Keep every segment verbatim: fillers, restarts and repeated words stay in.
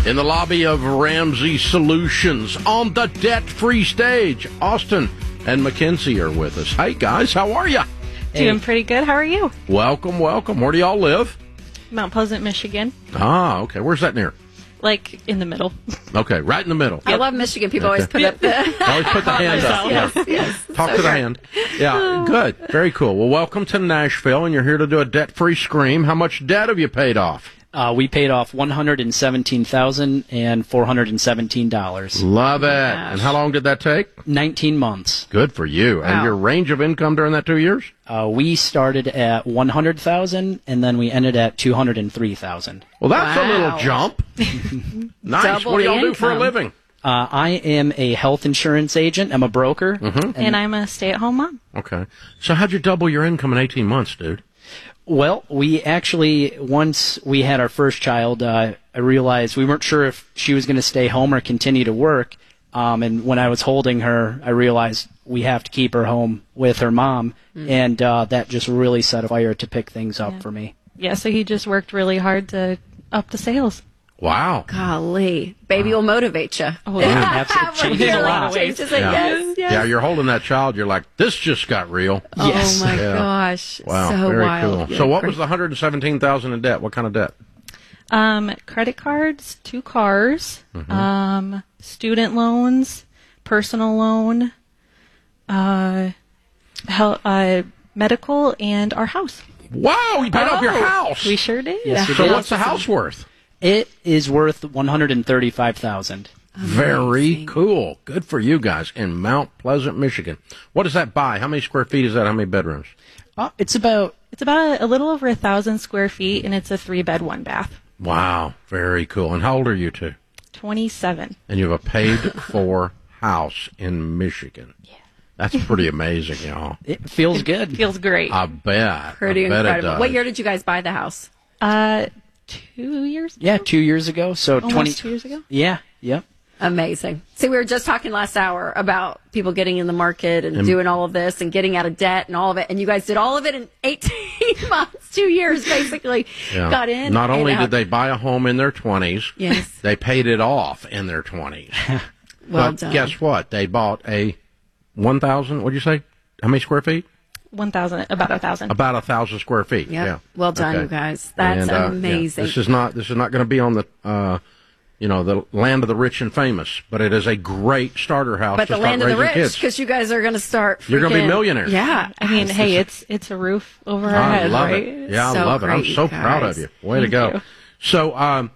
in the lobby of Ramsey Solutions on the debt-free stage. Austin and Mackenzie are with us. Hey, guys, how are you? Hey. Doing pretty good. How are you? Welcome, welcome. Where do y'all live? Mount Pleasant, Michigan. Ah, okay. Where's that near? Like in the middle. Okay, right in the middle. I love Michigan. People okay. always put up the... always put the hand up. Yes, yeah. yes. Talk so to the sure. hand. Yeah, good. Very cool. Well, welcome to Nashville, and you're here to do a debt-free scream. How much debt have you paid off? Uh, we paid off one hundred seventeen thousand four hundred seventeen dollars. Love it. And how long did that take? nineteen months. Good for you. Wow. And your range of income during that two years? Uh, we started at one hundred thousand dollars, and then we ended at two hundred three thousand dollars. Well, that's wow. a little jump. Nice. Double what do y'all income. do for a living? Uh, I am a health insurance agent. I'm a broker. Mm-hmm. And, and I'm a stay-at-home mom. Okay. So how'd you double your income in eighteen months, dude? Well, we actually, once we had our first child, uh, I realized we weren't sure if she was going to stay home or continue to work. Um, and when I was holding her, I realized we have to keep her home with her mom. Mm. And uh, that just really set a fire to pick things up yeah. for me. Yeah, so he just worked really hard to up the sales. Wow. Golly. Baby wow. will motivate you. Oh, yeah. Absolutely. Changes a lot. Changes yeah. Yes, yes. yeah, you're holding that child. You're like, this just got real. Yes. Oh, my yeah. gosh. Wow. So Very wild. cool. So what was the one hundred seventeen thousand dollars in debt? What kind of debt? Um, credit cards, two cars, mm-hmm. um, student loans, personal loan, uh, health, uh, medical, and our house. Wow, you paid oh, off your house. We sure did. Yes, so did. what's the house worth? It is worth one hundred thirty-five thousand dollars. Very cool. Good for you guys in Mount Pleasant, Michigan. What does that buy? How many square feet is that? How many bedrooms? Uh, it's about it's about a, a little over a thousand square feet, and it's a three bed, one bath. Wow, very cool. And how old are you two? Twenty-seven. And you have a paid for house in Michigan. Yeah. That's pretty amazing, y'all. It feels good. Feels great. I bet. Pretty I bet incredible. It does. What year did you guys buy the house? Uh, two years. ago? Yeah, two years ago. So Almost twenty. two years ago. Yeah. Yep. Amazing. See, we were just talking last hour about people getting in the market and, and doing all of this and getting out of debt and all of it. And you guys did all of it in eighteen months, two years basically. Yeah. Got in. Not only and did they buy a home in their twenties, yes. they paid it off in their twenties. Well but done. Guess what? They bought a one thousand, what'd you say? How many square feet? One thousand, about a thousand. About a thousand square feet. Yep. Yeah. Well done, okay. you guys. That's and, uh, amazing. Yeah. This is not. This is not going to be on the, uh, you know, the land of the rich and famous, but it is a great starter house. But to the start land of the raising rich, kids. because you guys are going to start. Freaking, You're going to be millionaires. Yeah. I mean, hey, it's it's a roof over our I head, love right? it. Yeah, So I love it. I'm great, so you proud of guys. you. Way Thank to go. you. So, um,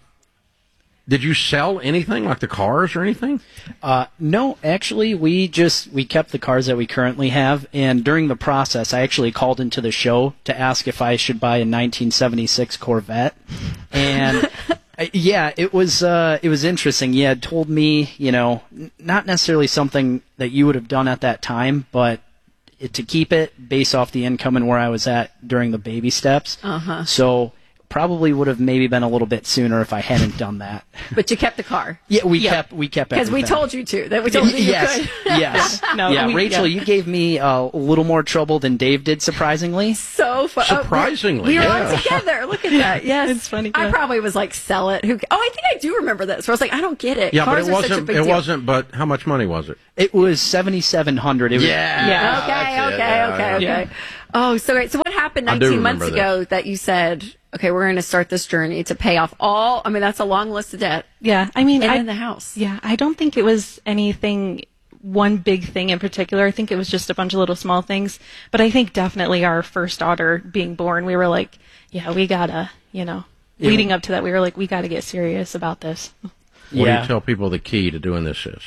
did you sell anything like the cars or anything? Uh, no, actually, we just we kept the cars that we currently have, and during the process, I actually called into the show to ask if I should buy a nineteen seventy-six Corvette, and uh, yeah, it was uh, it was interesting. You had told me, you know, n- not necessarily something that you would have done at that time, but it, to keep it based off the income and where I was at during the baby steps. Uh-huh. So. Probably would have maybe been a little bit sooner if I hadn't done that. But you kept the car. Yeah, we Yeah. kept we kept Because we everything. told you to. That we told you yes, you could. yes. No, yeah, we- Rachel, yeah. you gave me uh, a little more trouble than Dave did, surprisingly. So fun. Surprisingly, we were yeah. on together. Look at that. Yes, It's funny, I yeah. probably was like, sell it. Who? Oh, I think I do remember this. Where I was like, I don't get it. Yeah, Cars but it are such a wasn't. big It deal. wasn't. But how much money was it? It was seventy-seven hundred. It was, Yeah. Yeah. Okay, That's it. okay, Yeah, okay, yeah. okay. Oh, so great. So what happened I do nineteen months remember ago that you said, okay, we're going to start this journey to pay off all? I mean, that's a long list of debt. Yeah, I mean, And I, in the house. Yeah, I don't think it was anything, one big thing in particular. I think it was just a bunch of little small things. But I think definitely our first daughter being born, we were like, yeah, we gotta, you know, Yeah. leading up to that, we were like, we gotta get serious about this. What do Yeah. you tell people the key to doing this is?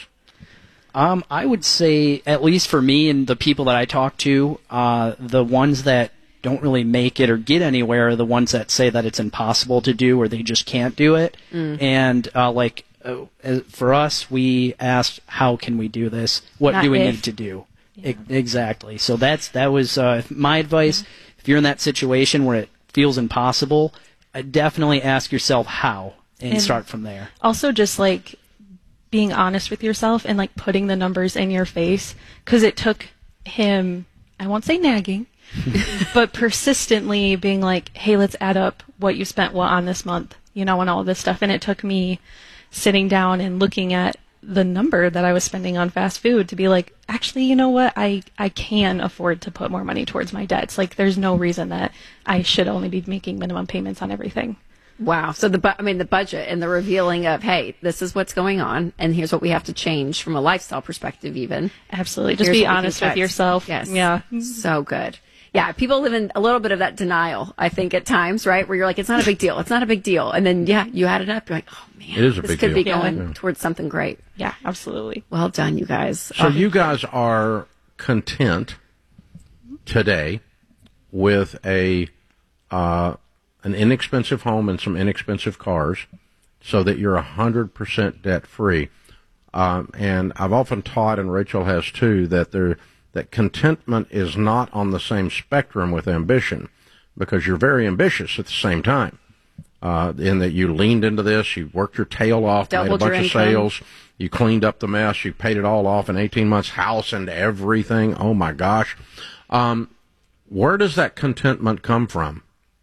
Um, I would say, at least for me and the people that I talk to, uh, the ones that don't really make it or get anywhere are the ones that say that it's impossible to do or they just can't do it. Mm. And uh, like uh, uh, for us, we asked, how can we do this? What Not do we if. need to do? E- exactly. So that's that was uh, my advice. If you're in that situation where it feels impossible, uh, definitely ask yourself how and, And- start from there. Also, just like being honest with yourself and like putting the numbers in your face, because it took him, I won't say nagging, but persistently being like, hey, let's add up what you spent what on this month. you know, and all this stuff. And it took me sitting down and looking at the number that I was spending on fast food to be like, actually, you know what? I, I can afford to put more money towards my debts. Like, there's no reason that I should only be making minimum payments on everything. Wow. So the, bu- I mean, the budget and the revealing of, hey, this is what's going on, and here's what we have to change from a lifestyle perspective, even. Absolutely. Just Here's be what we honest can with cut. yourself. Yes. Yeah. So good. Yeah. People live in a little bit of that denial, I think, at times, right? Where you're like, it's not a big deal. It's not a big deal. And then, yeah, you add it up. You're like, oh, man. It is a this big could be deal. going Yeah. towards something great. Yeah, absolutely. Well done, you guys. So Oh, you guys are content today with a uh, an inexpensive home and some inexpensive cars, so that you're one hundred percent debt free. Um, and I've often taught, and Rachel has too, that there that contentment is not on the same spectrum with ambition, because you're very ambitious at the same time. Uh, in that you leaned into this, you worked your tail off, made a Doubled your bunch of income. sales, you cleaned up the mess, you paid it all off in eighteen months, house and everything. Oh my gosh. Um, where does that contentment come from?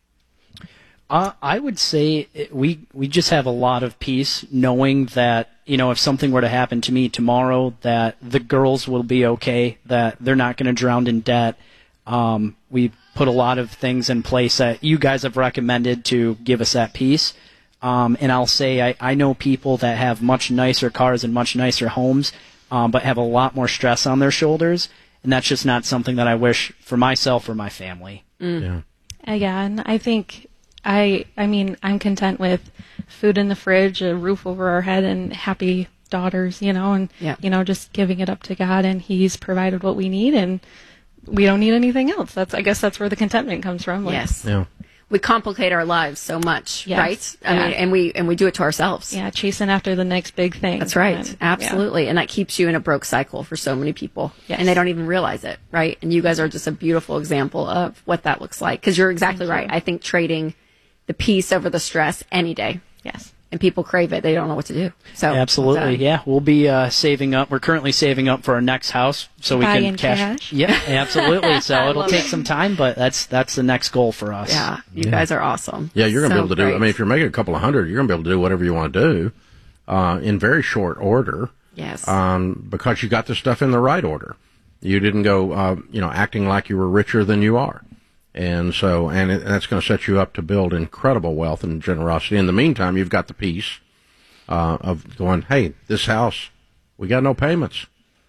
Uh, I would say it- we we just have a lot of peace knowing that, you know, if something were to happen to me tomorrow, that the girls will be okay, that they're not going to drown in debt. Um, we put a lot of things in place that you guys have recommended to give us that peace. Um, and I'll say I, I know people that have much nicer cars and much nicer homes, um, but have a lot more stress on their shoulders. And that's just not something that I wish for myself or my family. Yeah. Again, I think I I mean, I'm content with food in the fridge, a roof over our head, and happy daughters, you know, and Yeah. you know, just giving it up to God, and He's provided what we need, and we don't need anything else. That's I guess that's where the contentment comes from. Like, Yes. Yeah. We complicate our lives so much, Yes. right? I Yeah. mean, and we and we do it to ourselves. Yeah, chasing after the next big thing. That's right. And, yeah. Absolutely. And that keeps you in a broke cycle for so many people. Yes. And they don't even realize it, right? And you guys are just a beautiful example of what that looks like. Because you're exactly Thank right. you. I think trading the peace over the stress any day. Yes. And people crave it. They don't know what to do. So Absolutely, well done. yeah. We'll be uh, saving up. We're currently saving up for our next house, so we Buy can in cash? Yeah, absolutely. So I it'll love take it. some time, but that's that's the next goal for us. Yeah. You Yeah. guys are awesome. Yeah, you're going to So be able to do, I great. mean, if you're making a couple of hundred, you're going to be able to do whatever you want to do uh, in very short order. Yes. Um, because you got the stuff in the right order. You didn't go, uh, you know, acting like you were richer than you are. And so, and, it, and that's going to set you up to build incredible wealth and generosity. In the meantime, you've got the peace uh, of going, hey, this house, we got no payments.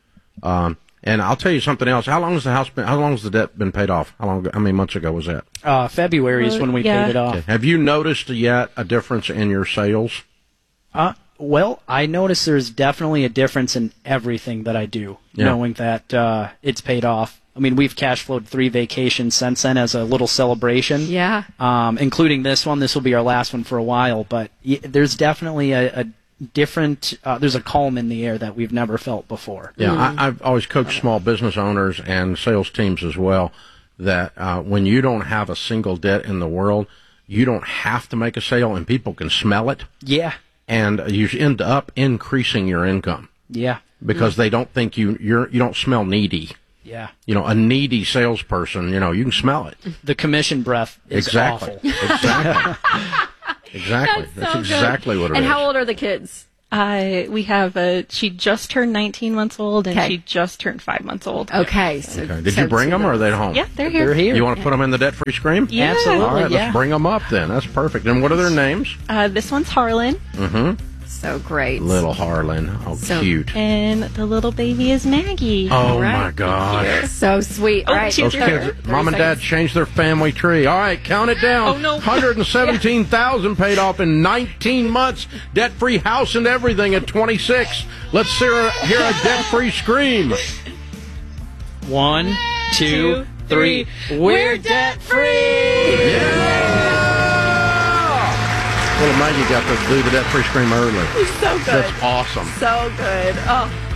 Um, and I'll tell you something else. How long has the house been, how long has the debt been paid off? How long, how many months ago was that? Uh, February is Well, when we yeah. paid it off. Okay. Have you noticed yet a difference in your sales? Uh, well, I notice there's definitely a difference in everything that I do, Yeah. knowing that uh, it's paid off. I mean, we've cash flowed three vacations since then as a little celebration. Yeah. Um, including this one. This will be our last one for a while, but y- there's definitely a, a different, uh, there's a calm in the air that we've never felt before. Yeah, I, I've always coached small business owners and sales teams as well, that uh, when you don't have a single debt in the world, you don't have to make a sale, and people can smell it, Yeah. and you end up increasing your income Yeah. because they don't think you you're you don't smell needy. Yeah. You know, a needy salesperson, you know, you can smell it. The commission breath is Exactly. awful. Exactly. Exactly. That's That's, so good. exactly what it is. And how old are the kids? Uh, we have a. She just turned nineteen months old, and Okay. she just turned five months old. Okay. So, Okay. Did so you bring two them, or are they at home? Yeah, they're here. They're here. You want to put them in the debt-free scream? Yeah. Absolutely. All right, yeah. let's bring them up then. That's perfect. And what are their names? Uh, this one's Harlan, So great. Little Harlan. Oh, So- cute. and the little baby is Maggie. Oh, Right. my God. So sweet. All Oh, right. she's Those here. kids, mom and dad changed their family tree. All right, count it down. Oh, no. one hundred seventeen thousand paid off in nineteen months. Debt-free house and everything at twenty-six. Let's hear a, hear a debt-free scream. One, two, three. We're debt free. Little Maggie got to do the debt-free scream early. So good. That's awesome. So good. Oh,